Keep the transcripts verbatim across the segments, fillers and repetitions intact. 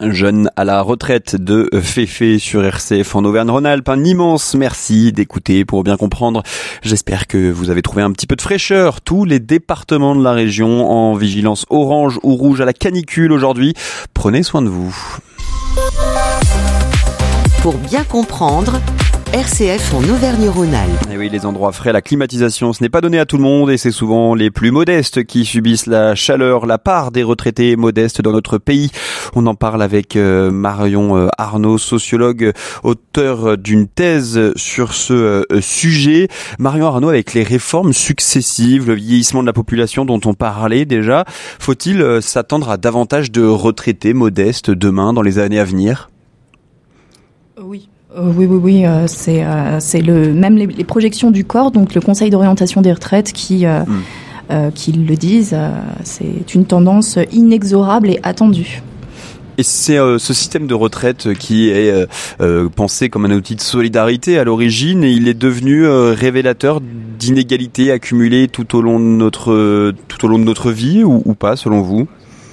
Jeune à la retraite de Féfé sur R C F en Auvergne-Rhône-Alpes. Un immense merci d'écouter pour bien comprendre. J'espère que vous avez trouvé un petit peu de fraîcheur. Tous les départements de la région en vigilance orange ou rouge à la canicule aujourd'hui. Prenez soin de vous. Pour bien comprendre, R C F en Auvergne-Rhône-Alpes. Et oui, les endroits frais, la climatisation, ce n'est pas donné à tout le monde et c'est souvent les plus modestes qui subissent la chaleur, la part des retraités modestes dans notre pays. On en parle avec euh, Marion euh, Arnaud, sociologue, auteur d'une thèse sur ce euh, sujet. Marion Arnaud, avec les réformes successives, le vieillissement de la population dont on parlait déjà, faut-il euh, s'attendre à davantage de retraités modestes demain, dans les années à venir ? Oui. Euh, oui, oui, oui, euh, c'est, euh, c'est le même les, les projections du corps, donc le Conseil d'orientation des retraites qui, euh, mmh. euh, qui le disent. Euh, c'est une tendance inexorable et attendue. Et c'est euh, ce système de retraite qui est euh, euh, pensé comme un outil de solidarité à l'origine, et il est devenu euh, révélateur d'inégalités accumulées tout au long de notre euh, tout au long de notre vie, ou, ou pas, selon vous ?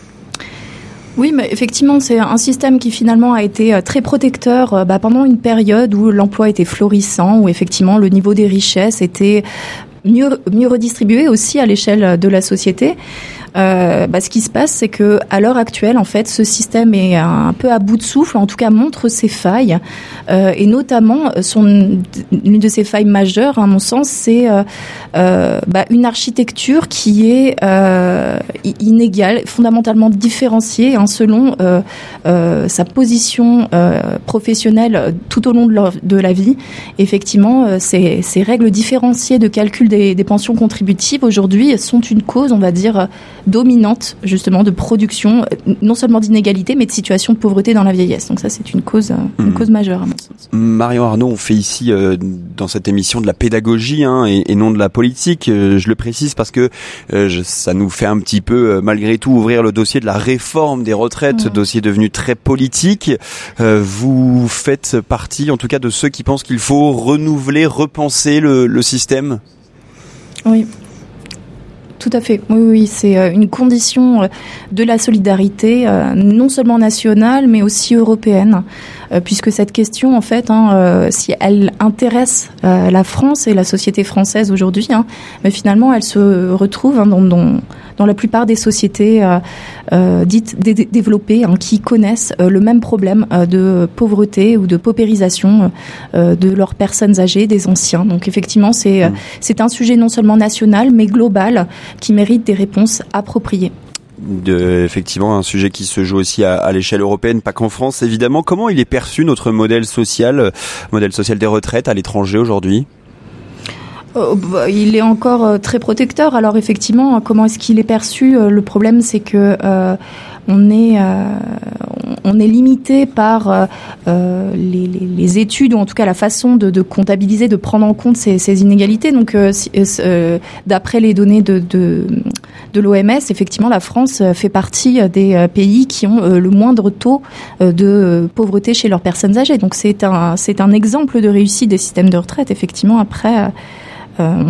Oui, mais effectivement, c'est un système qui finalement a été très protecteur bah, pendant une période où l'emploi était florissant, où effectivement le niveau des richesses était mieux, mieux redistribué aussi à l'échelle de la société. Euh, bah, ce qui se passe, c'est que à l'heure actuelle, en fait, ce système est un peu à bout de souffle, en tout cas montre ses failles, euh, et notamment son l'une de ses failles majeures, à mon sens, c'est euh, euh, bah, une architecture qui est euh, inégale, fondamentalement différenciée hein, selon euh, euh, sa position euh, professionnelle tout au long de, leur, de la vie. Effectivement, euh, ces, ces règles différenciées de calcul des, des pensions contributives aujourd'hui sont une cause, on va dire, dominante justement de production, non seulement d'inégalité, mais de situation de pauvreté dans la vieillesse. Donc ça, c'est une cause, une mmh. cause majeure à mon sens. Marion Arnaud, on fait ici euh, dans cette émission de la pédagogie hein, et, et non de la politique. Euh, je le précise parce que euh, je, ça nous fait un petit peu, euh, malgré tout, ouvrir le dossier de la réforme des retraites, mmh. dossier devenu très politique. Euh, vous faites partie, en tout cas, de ceux qui pensent qu'il faut renouveler, repenser le, le système ? Oui. Tout à fait. Oui, oui, c'est une condition de la solidarité, non seulement nationale, mais aussi européenne, puisque cette question, en fait, hein, si elle intéresse la France et la société française aujourd'hui, hein, mais finalement, elle se retrouve hein, dans, dans, dans la plupart des sociétés euh, euh, dites dé- développées, hein, qui connaissent euh, le même problème euh, de pauvreté ou de paupérisation euh, de leurs personnes âgées, des anciens. Donc, effectivement, c'est, mmh. c'est un sujet non seulement national, mais global, qui mérite des réponses appropriées. De, effectivement, un sujet qui se joue aussi à, à l'échelle européenne, pas qu'en France, évidemment. Comment il est perçu, notre modèle social, modèle social des retraites à l'étranger aujourd'hui ? Euh, bah, il est encore euh, très protecteur. Alors effectivement, comment est-ce qu'il est perçu ? euh, Le problème, c'est que euh, on est euh, on est limité par euh, les, les, les études, ou en tout cas la façon de, de comptabiliser, de prendre en compte ces, ces inégalités. Donc, euh, euh, d'après les données de, de de l'O M S, effectivement, la France fait partie des pays qui ont le moindre taux de pauvreté chez leurs personnes âgées. Donc c'est un c'est un exemple de réussite des systèmes de retraite. Effectivement, après. Euh,